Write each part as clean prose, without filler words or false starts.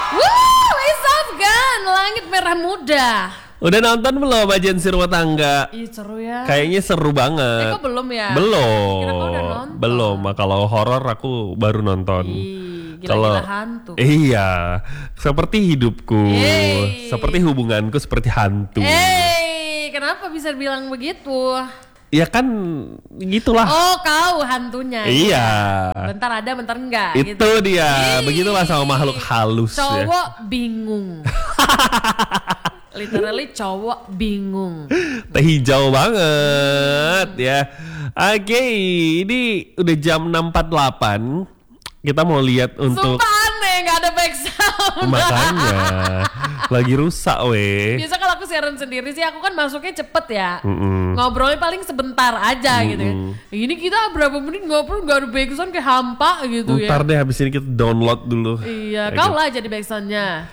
Woo, it's Afgan, Langit Merah Muda. Udah nonton belum Agensi Rumah Tangga? Ih seru ya. Kayaknya seru banget. Kok belum ya? Belum. Kira kau udah nonton. Belum. Kalau horor aku baru nonton. Gila-gila hantu. Iya, seperti hidupku, Yeay. seperti hubunganku seperti hantu. Kenapa bisa bilang begitu? Ya kan gitulah. Oh, kau hantunya. Iya. Bentar ada, bentar enggak. Itu gitu. dia. Begitulah sama makhluk halus ya. Cowok bingung. Literally cowok bingung. Teh hijau banget ya. Oke, ini udah jam 6.48. Kita mau lihat untuk Sumpah aneh, gak ada back sound. makanya lagi rusak weh. Biasa kalau aku siaran sendiri sih, aku kan masuknya cepet ya. Ngobrolnya paling sebentar aja gitu kan. Ini kita berapa menit ngobrol gak ada back sound kayak hampa gitu ya. Ntar deh habis ini kita download dulu. Iya, kau lah jadi back soundnya.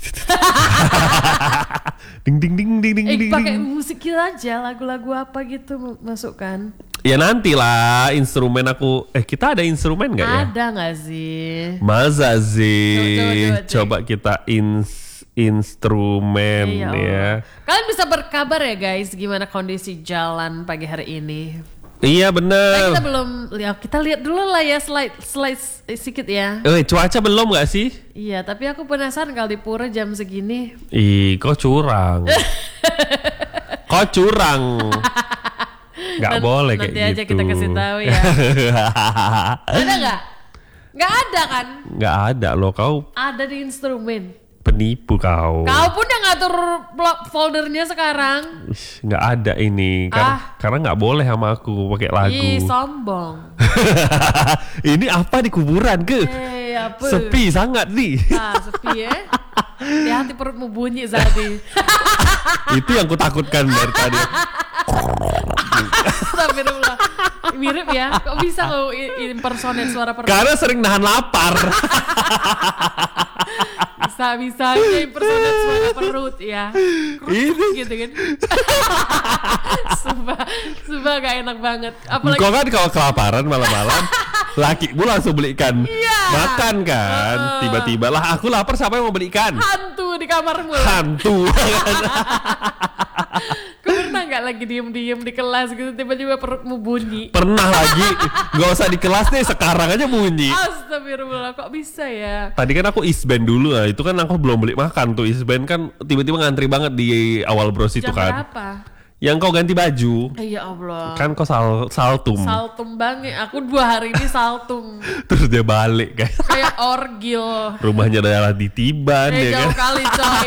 Ding ding ding ding ding ding. Pakai musik kita aja, lagu-lagu apa gitu masukkan. Ya nanti lah instrumen aku. Kita ada instrumen nggak ya? Ada nggak sih? Masa sih? Coba, Coba kita instrumen Iya, ya. Kalian bisa berkabar ya guys, gimana kondisi jalan pagi hari ini? Iya Nah, bener. kita belum lihat, kita lihat dulu lah ya slide sedikit ya. Cuaca belum nggak sih? Iya, tapi aku penasaran kalau di Pura jam segini. Ih, kok curang? Kok curang? Gak boleh kayak gitu. Nanti aja kita kasih tahu ya. Ada nggak? Nggak ada kan? Gak ada loh, kau Ada di instrumen. penipu kau. Kau pun yang ngatur foldernya sekarang. Gak ada ini karena gak boleh sama aku pakai lagu. Ih, sombong. Ini apa di kuburan ke? Apa? Sepi sangat nih. Sepi ya. Di hati perutmu bunyi Zadi. Itu yang kutakutkan dari tadi. Astagfirullah. Mirip ya. Kok bisa kau impersonate suara perut? Karena sering nahan lapar. Bisa aja impersonate suara perut ya. Ini Gitu kan. Sumpah gak enak banget. Apalagi kau kan kalau kelaparan malam-malam, lakimu langsung belikan makan kan. Tiba-tiba lah aku lapar, siapa yang mau belikan? hantu di kamarmu lah. Hantu. Kau pernah gak lagi diem-diem di kelas gitu tiba-tiba perutmu bunyi? Pernah lagi. Gak usah di kelas deh, sekarang aja bunyi. Astagfirullah, kok bisa ya? Tadi kan aku isband dulu lah. Itu kan aku belum beli makan tuh. Isband kan tiba-tiba ngantri banget di awal bros itu Jam kan. berapa? Yang kau ganti baju. Ya Allah. Kan kau saltum. Saltum banget. Aku 2 hari ini saltum. Terus dia balik guys. Kayak orgil. Rumahnya adalah di Tiban ya Jauh kan. kali coy.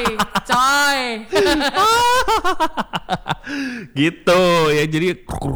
Gitu ya, jadi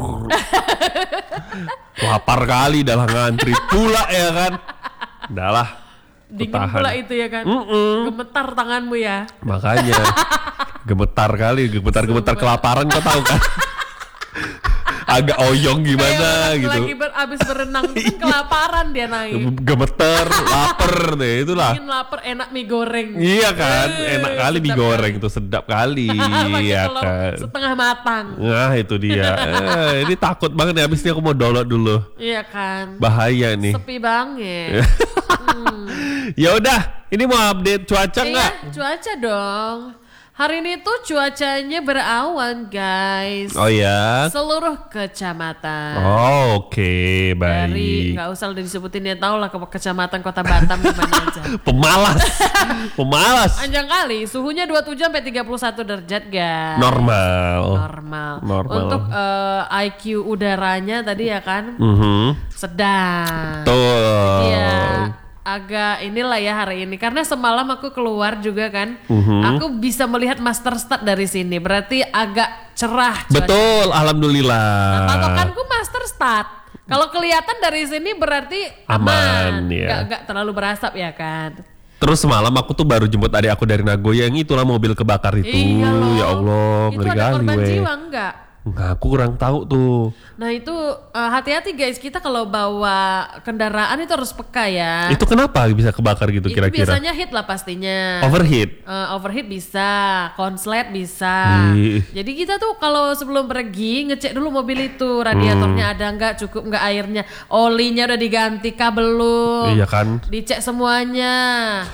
lapar kali dah ngantri pula ya kan. Udah lah. Dingin pula itu ya kan. Gemetar tanganmu ya. Makanya gemetar kali, gemetar kelaparan kau tahu kan. Agak oyong gimana Kayak gitu. lagi abis berenang kan kelaparan dia naik. Gemeter, lapar deh itulah. Dingin lapar, enak mie goreng. Iya kan, enak kali mie sedap goreng tuh, sedap kali. Pakai Iya telur kan. setengah matang. Nah itu dia. Ini takut banget nih, abis ini aku mau download dulu. Iya kan. Bahaya nih. Sepi banget. Ya udah, ini mau update cuaca nggak? Iya, cuaca dong. Hari ini tuh cuacanya berawan guys. Oh ya. Seluruh kecamatan. Oh, oke, Dari baik. nggak usah udah disebutin ya, tau lah ke kecamatan Kota Batam di mana aja. Pemalas. Panjang kali, suhunya 27 sampai 31 derajat guys. Normal. Untuk IQ udaranya tadi ya kan sedang. Tuh. Iya. Agak inilah ya hari ini karena semalam aku keluar juga kan. Aku bisa melihat master stat dari sini. Berarti agak cerah cuaca. Betul, alhamdulillah. Nah, patokanku master stat. Kalau kelihatan dari sini berarti aman. Ya. Gak terlalu berasap ya kan. Terus semalam aku tuh baru jemput adik aku dari Nagoya, yang itulah mobil kebakar itu. Iya loh. Ya Allah, Itu ngeri ada kali korban weh. jiwa enggak? Nggak, aku kurang tahu tuh. Nah itu hati-hati guys, kita kalau bawa kendaraan itu harus peka ya. Itu kenapa bisa kebakar gitu Itu kira-kira? biasanya hit lah pastinya. Overheat. Overheat bisa, konslet bisa. Ih. Jadi kita tuh kalau sebelum pergi ngecek dulu mobil itu radiatornya ada nggak, cukup nggak airnya, olinya udah diganti kah belum? Iya kan? Dicek semuanya.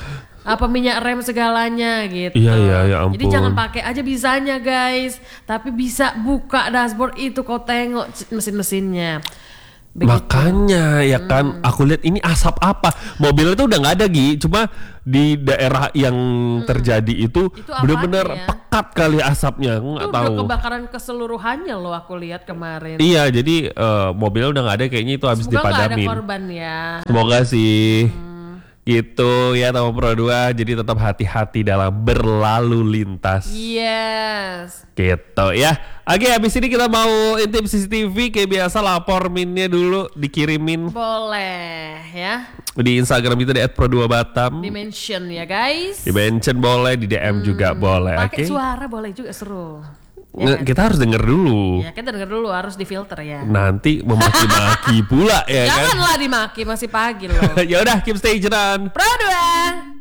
apa minyak rem segalanya gitu. Iya, ya ampun. Jadi jangan pakai aja bisanya guys, tapi bisa buka dashboard itu kau tengok mesin-mesinnya. Begitu. Makanya ya kan, aku lihat ini asap apa? Mobilnya tuh udah nggak ada Gi, cuma di daerah yang terjadi itu benar-benar ya? pekat kali asapnya. Aku nggak Itu tahu. udah kebakaran keseluruhannya loh aku lihat kemarin. Iya, jadi mobilnya udah nggak ada, kayaknya itu habis Semoga nggak ada dipadamin. korban ya. Semoga sih. Gitu ya Tama Pro 2, jadi tetap hati-hati dalam berlalu lintas. Yes. Gitu ya. Oke, habis ini kita mau intip CCTV kayak biasa, lapor minnya dulu dikirimin Boleh ya. di Instagram kita di @pro2batam. Dimension ya guys. Di mention boleh, di DM juga boleh. Oke. Pakai suara boleh juga seru. Nggak, kita harus denger dulu. Ya kita denger dulu, harus difilter ya. Nanti memaki-maki pula ya kan. Janganlah dimaki, masih pagi loh. Ya udah, keep stay on. Pro 2.